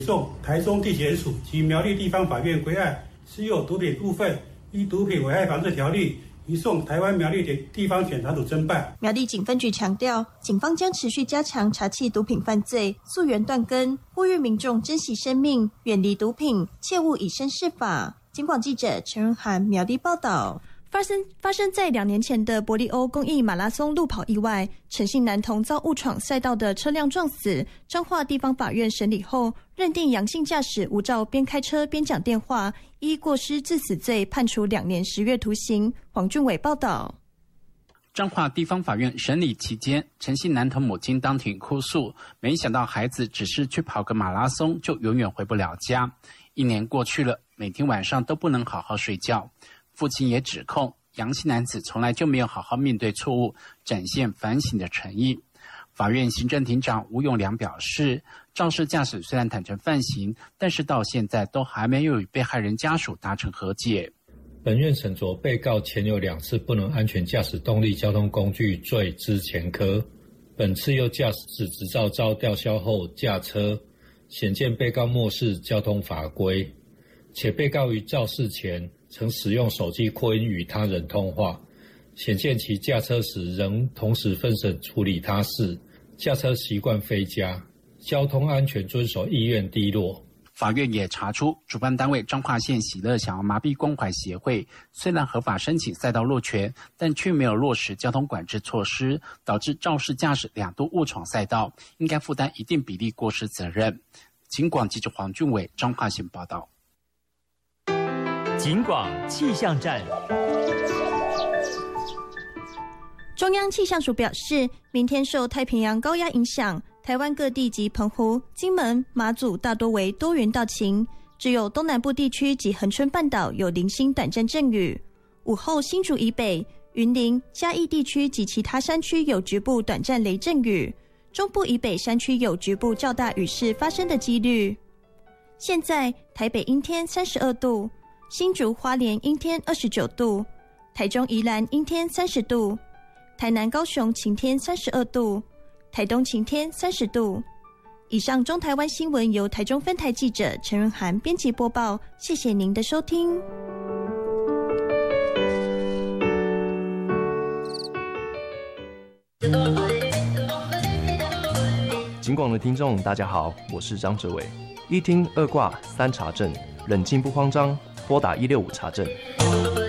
送台中地检署及苗栗地方法院归案，持有毒品部分依毒品危害防治条例移送台湾苗栗地方检察署侦办。 苗栗警分局强调，警方将持续加强查缉毒品犯罪，溯源断根，呼吁民众珍惜生命，远离毒品，切勿以身试法。警广记者陈润涵苗栗报道。发生在2年前的伯利欧公益马拉松路跑意外，陈姓男童遭误闯赛道的车辆撞死。彰化地方法院审理后，认定阳性驾驶无照边开车边讲电话，依过失致死罪判处2年10月徒刑。黄俊伟报道。 彰化地方法院审理期间，陈姓男童母亲当庭哭诉，没想到孩子只是去跑个马拉松就永远回不了家。1年过去了，每天晚上都不能好好睡觉。父亲也指控杨姓男子从来就没有好好面对错误，展现反省的诚意。法院行政庭长吴永良表示，肇事驾驶虽然坦诚犯行，但是到现在都还没有与被害人家属达成和解。 本院审酌被告前有2次不能安全驾驶动力交通工具罪之前科，本次又驾驶执照遭吊销后驾车，显见被告漠视交通法规，且被告于肇事前曾使用手机扩音与他人通话，显见其驾车时仍同时分神处理他事，驾车习惯非佳，交通安全遵守意愿低落。 法院也查出，主办单位彰化县喜乐小儿麻痹关怀协会虽然合法申请赛道路权，但却没有落实交通管制措施，导致肇事驾驶2度误闯赛道，应该负担一定比例过失责任。警广记者黄俊伟彰化县报道。 警广气象站。 中央气象署表示，明天受太平洋高压影响，台湾各地及澎湖、金门、马祖大多为多云到晴，只有东南部地区及恒春半岛有零星短暂阵雨。午后新竹以北、云林、嘉义地区及其他山区有局部短暂雷阵雨，中部以北山区有局部较大雨势发生的几率。现在台北阴天32度，新竹花莲阴天29度，台中宜兰阴天30度，台南高雄晴天32度，台东晴天30度。以上中台湾新闻由台中分台记者陈润涵编辑播报，谢谢您的收听。 警广的听众大家好，我是张哲伟。1听2挂3查证，冷静不慌张，拨打165查证。